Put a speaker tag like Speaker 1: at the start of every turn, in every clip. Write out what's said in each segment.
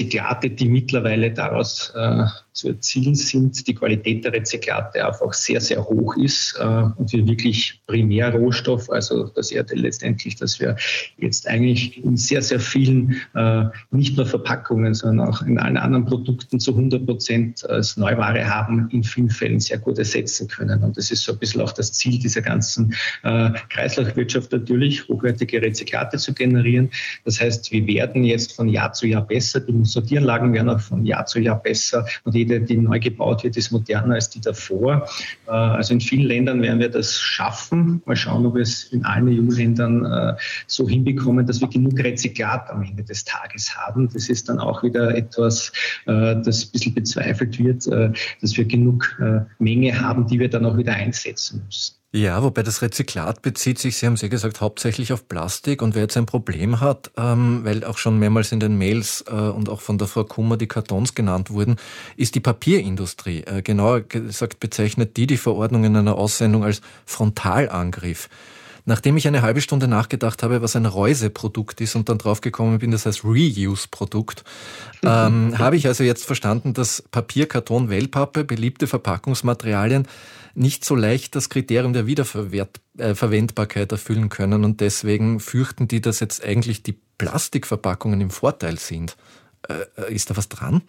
Speaker 1: Rezyklate, die mittlerweile daraus zu erzielen sind, die Qualität der Rezyklate einfach sehr, sehr hoch ist und wir wirklich Primärrohstoff, also das Erdöl letztendlich, dass wir jetzt eigentlich in sehr, sehr vielen, nicht nur Verpackungen, sondern auch in allen anderen Produkten zu 100% als Neuware haben, in vielen Fällen sehr gut ersetzen können. Und das ist so ein bisschen auch das Ziel dieser ganzen Kreislaufwirtschaft natürlich, hochwertige Rezyklate zu generieren. Das heißt, wir werden jetzt von Jahr zu Jahr besser, die Sortieranlagen werden auch von Jahr zu Jahr besser und jede, die neu gebaut wird, ist moderner als die davor. Also in vielen Ländern werden wir das schaffen. Mal schauen, ob wir es in allen EU-Ländern so hinbekommen, dass wir genug Rezyklat am Ende des Tages haben. Das ist dann auch wieder etwas, das ein bisschen bezweifelt wird, dass wir genug Menge haben, die wir dann auch wieder einsetzen müssen.
Speaker 2: Ja, wobei das Rezyklat bezieht sich, Sie haben es ja gesagt, hauptsächlich auf Plastik. Und wer jetzt ein Problem hat, weil auch schon mehrmals in den Mails und auch von der Frau Kummer die Kartons genannt wurden, ist die Papierindustrie. Genauer gesagt bezeichnet die Verordnung in einer Aussendung als Frontalangriff. Nachdem ich eine halbe Stunde nachgedacht habe, was ein Reuseprodukt ist und dann draufgekommen bin, das heißt Reuse-Produkt, habe ich also jetzt verstanden, dass Papier, Karton, Wellpappe, beliebte Verpackungsmaterialien nicht so leicht das Kriterium der Wiederverwendbarkeit erfüllen können und deswegen fürchten die, dass jetzt eigentlich die Plastikverpackungen im Vorteil sind. Ist da was dran?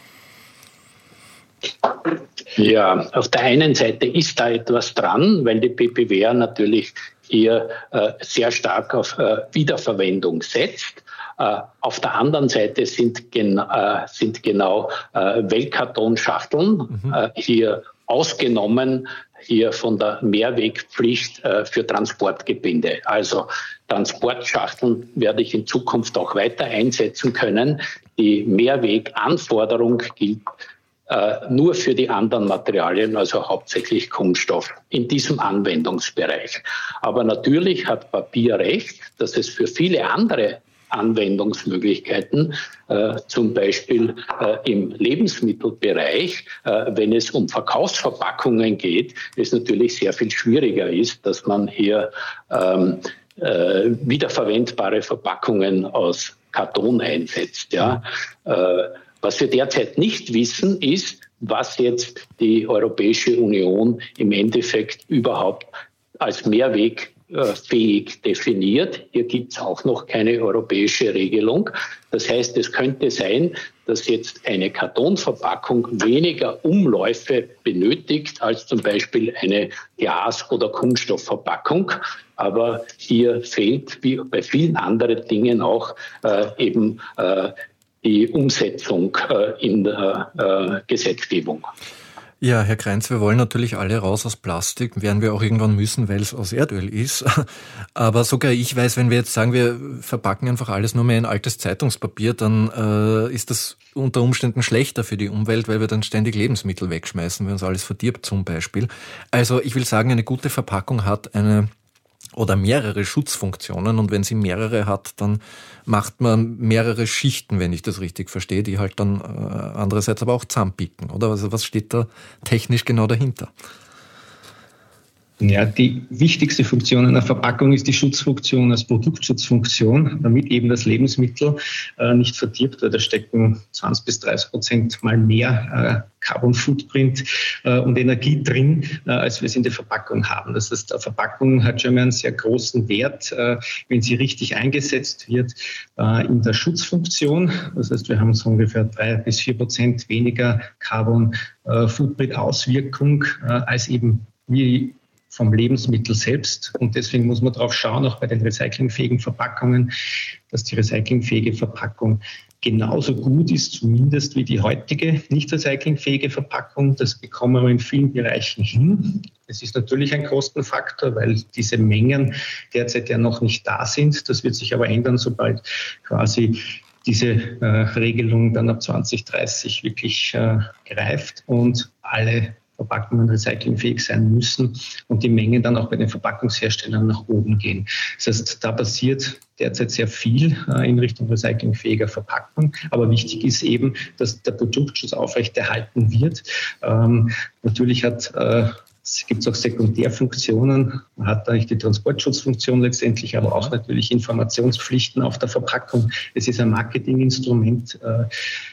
Speaker 3: Ja, auf der einen Seite ist da etwas dran, weil die BPWR natürlich hier sehr stark auf Wiederverwendung setzt. Auf der anderen Seite sind genau Wellkartonschachteln hier ausgenommen hier von der Mehrwegpflicht für Transportgebinde. Also Transportschachteln werde ich in Zukunft auch weiter einsetzen können. Die Mehrweganforderung gilt nur für die anderen Materialien, also hauptsächlich Kunststoff in diesem Anwendungsbereich. Aber natürlich hat Papier recht, dass es für viele andere Anwendungsmöglichkeiten, zum Beispiel im Lebensmittelbereich, wenn es um Verkaufsverpackungen geht, es natürlich sehr viel schwieriger ist, dass man hier wiederverwendbare Verpackungen aus Karton einsetzt. Ja. Was wir derzeit nicht wissen, ist, was jetzt die Europäische Union im Endeffekt überhaupt als mehrwegfähig definiert. Hier gibt es auch noch keine europäische Regelung. Das heißt, es könnte sein, dass jetzt eine Kartonverpackung weniger Umläufe benötigt als zum Beispiel eine Glas- oder Kunststoffverpackung. Aber hier fehlt, wie bei vielen anderen Dingen auch, eben die Umsetzung in der Gesetzgebung.
Speaker 2: Ja, Herr Kreintz, wir wollen natürlich alle raus aus Plastik, werden wir auch irgendwann müssen, weil es aus Erdöl ist. Aber sogar ich weiß, wenn wir jetzt sagen, wir verpacken einfach alles nur mehr in altes Zeitungspapier, dann ist das unter Umständen schlechter für die Umwelt, weil wir dann ständig Lebensmittel wegschmeißen, wenn uns alles verdirbt zum Beispiel. Also ich will sagen, eine gute Verpackung hat eine oder mehrere Schutzfunktionen und wenn sie mehrere hat, dann macht man mehrere Schichten, wenn ich das richtig verstehe, die halt dann andererseits aber auch zusammenpicken, oder? Also was steht da technisch genau dahinter?
Speaker 1: Ja, die wichtigste Funktion einer Verpackung ist die Schutzfunktion als Produktschutzfunktion, damit eben das Lebensmittel nicht verdirbt, weil da stecken 20-30% mal mehr Carbon Footprint und Energie drin, als wir es in der Verpackung haben. Das heißt, eine Verpackung hat schon mal einen sehr großen Wert, wenn sie richtig eingesetzt wird in der Schutzfunktion. Das heißt, wir haben so ungefähr 3-4% weniger Carbon Footprint Auswirkung als eben wie vom Lebensmittel selbst. Und deswegen muss man darauf schauen, auch bei den recyclingfähigen Verpackungen, dass die recyclingfähige Verpackung genauso gut ist, zumindest wie die heutige nicht recyclingfähige Verpackung. Das bekommen wir in vielen Bereichen hin. Es ist natürlich ein Kostenfaktor, weil diese Mengen derzeit ja noch nicht da sind. Das wird sich aber ändern, sobald quasi diese Regelung dann ab 2030 wirklich greift und alle Verpackungen recyclingfähig sein müssen und die Mengen dann auch bei den Verpackungsherstellern nach oben gehen. Das heißt, da passiert derzeit sehr viel in Richtung recyclingfähiger Verpackung. Aber wichtig ist eben, dass der Produktschutz aufrechterhalten wird. Natürlich gibt es auch Sekundärfunktionen. Man hat eigentlich die Transportschutzfunktion letztendlich, aber auch natürlich Informationspflichten auf der Verpackung. Es ist ein Marketinginstrument.